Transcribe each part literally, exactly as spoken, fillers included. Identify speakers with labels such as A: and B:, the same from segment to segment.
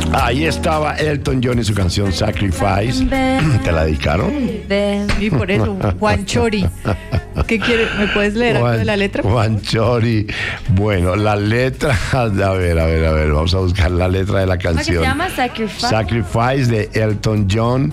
A: Ahí estaba Elton John y su canción Sacrifice. ¿Te la dedicaron?
B: Y por eso, Juan Chori. ¿Qué quieres? ¿Me puedes leer algo de la letra?
A: Juan Chori. Bueno, la letra, a ver, a ver, a ver, vamos a buscar la letra de la canción.
B: ¿Cómo se llama? Sacrifice.
A: Sacrifice de Elton John.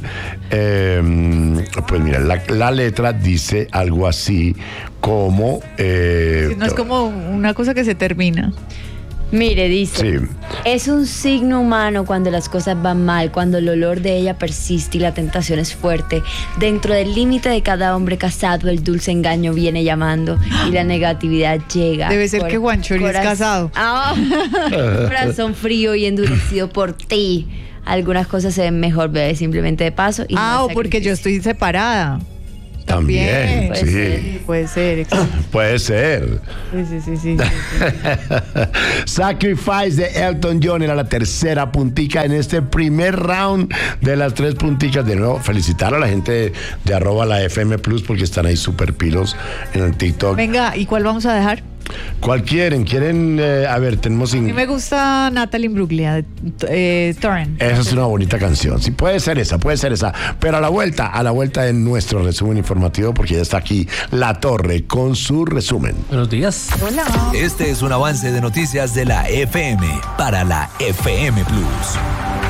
A: Eh, pues mira, la, la letra dice algo así como... Eh,
B: si no es como una cosa que se termina.
C: Mire, dice,
A: sí.
C: Es un signo humano cuando las cosas van mal, cuando el olor de ella persiste y la tentación es fuerte. Dentro del límite de cada hombre casado, el dulce engaño viene llamando y la negatividad llega.
B: Debe ser
C: Cor-
B: que Juan Chori
C: coraz-
B: es casado.
C: Ah, corazón frío y endurecido por ti. Algunas cosas se ven mejor, bebé, simplemente de paso. Y
B: Ah,
C: no
B: o porque yo
C: sacrificio.
B: estoy separada.
A: También,
C: Puede
A: sí.
C: ser.
B: Puede ser, exacto.
A: Puede ser.
B: Sí, sí, sí, sí, sí, sí.
A: Sacrifice de Elton John era la tercera puntica en este primer round de las tres punticas. De nuevo, felicitar a la gente de, de arroba la F M Plus porque están ahí super pilos en el TikTok.
B: Venga, ¿y cuál vamos a dejar?
A: ¿Cuál quieren? ¿Quieren? Eh, a ver, tenemos...
B: A
A: In...
B: mí me gusta Natalie Imbruglia, de eh, Torrent.
A: Esa es una bonita canción. Sí, puede ser esa, puede ser esa. Pero a la vuelta, a la vuelta de nuestro resumen informativo, porque ya está aquí La Torre con su resumen.
D: Buenos días.
B: Hola.
E: Este es un avance de noticias de la F M para la F M Plus.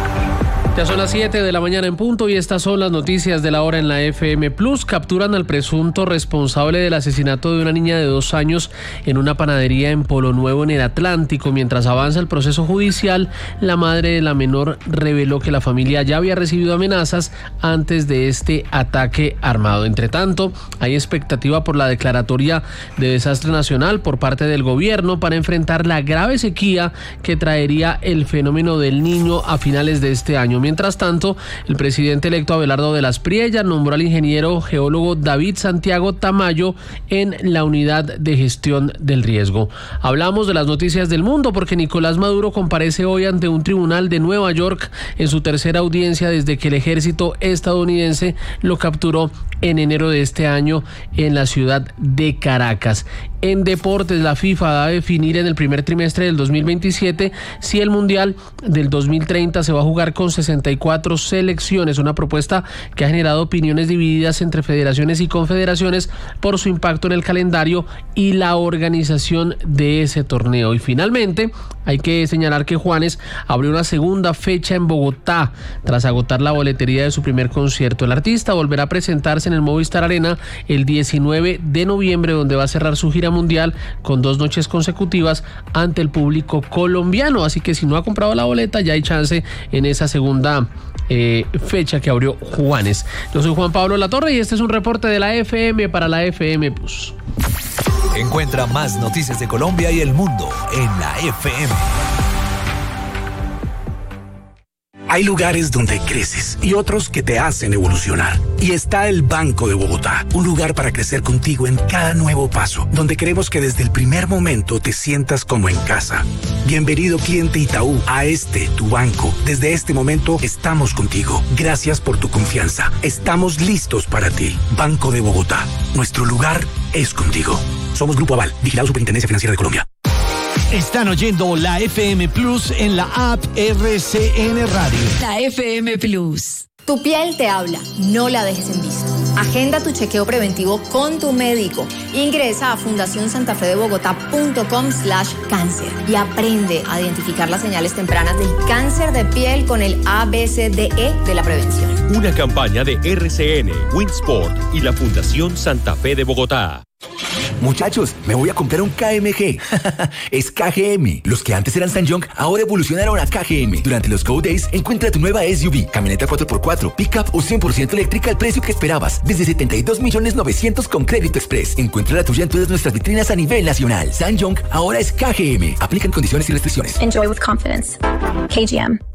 D: Ya son las siete de la mañana en punto y estas son las noticias de la hora en la F M Plus. Capturan al presunto responsable del asesinato de una niña de dos años en una panadería en Polo Nuevo, en el Atlántico. Mientras avanza el proceso judicial, la madre de la menor reveló que la familia ya había recibido amenazas antes de este ataque armado. Entre tanto, hay expectativa por la declaratoria de desastre nacional por parte del gobierno para enfrentar la grave sequía que traería el fenómeno del Niño a finales de este año. Mientras tanto, el presidente electo Abelardo de las Priellas nombró al ingeniero geólogo David Santiago Tamayo en la unidad de gestión del riesgo. Hablamos de las noticias del mundo porque Nicolás Maduro comparece hoy ante un tribunal de Nueva York en su tercera audiencia desde que el ejército estadounidense lo capturó en enero de este año en la ciudad de Caracas. En deportes, la FIFA va a definir en el primer trimestre del dos mil veintisiete si el Mundial del dos mil treinta se va a jugar con sesenta y cuatro selecciones, una propuesta que ha generado opiniones divididas entre federaciones y confederaciones por su impacto en el calendario y la organización de ese torneo. Y finalmente, hay que señalar que Juanes abrió una segunda fecha en Bogotá tras agotar la boletería de su primer concierto. El artista volverá a presentarse en el Movistar Arena el diecinueve de noviembre, donde va a cerrar su gira mundial con dos noches consecutivas ante el público colombiano. Así que si no ha comprado la boleta, ya hay chance en esa segunda eh, fecha que abrió Juanes. Yo soy Juan Pablo Latorre y este es un reporte de la F M para la F M Plus.
E: Encuentra más noticias de Colombia y el mundo en la F M.
F: Hay lugares donde creces y otros que te hacen evolucionar. Y está el Banco de Bogotá, un lugar para crecer contigo en cada nuevo paso, donde queremos que desde el primer momento te sientas como en casa. Bienvenido cliente Itaú a este, tu banco. Desde este momento estamos contigo. Gracias por tu confianza. Estamos listos para ti. Banco de Bogotá, nuestro lugar es contigo. Somos Grupo Aval, vigilado Superintendencia Financiera de Colombia.
G: Están oyendo la F M Plus en la app R C N Radio.
H: La F M Plus.
I: Tu piel te habla, no la dejes en visto. Agenda tu chequeo preventivo con tu médico. Ingresa a fundacionsantafedebogotá.com slash cáncer y aprende a identificar las señales tempranas del cáncer de piel con el A B C D E de la prevención.
J: Una campaña de R C N, Winsport y la Fundación Santa Fe de Bogotá.
E: Muchachos, me voy a comprar un K M G. Es K G M. Los que antes eran Sanyong ahora evolucionaron a K G M. Durante los Go Days, encuentra tu nueva S U V, camioneta cuatro por cuatro, pickup o cien por ciento eléctrica al precio que esperabas. Desde setenta y dos millones novecientos con Crédito Express. Encuentra la tuya en todas nuestras vitrinas a nivel nacional. Sanyong ahora es K G M. Aplican condiciones y restricciones.
K: Enjoy with confidence. K G M.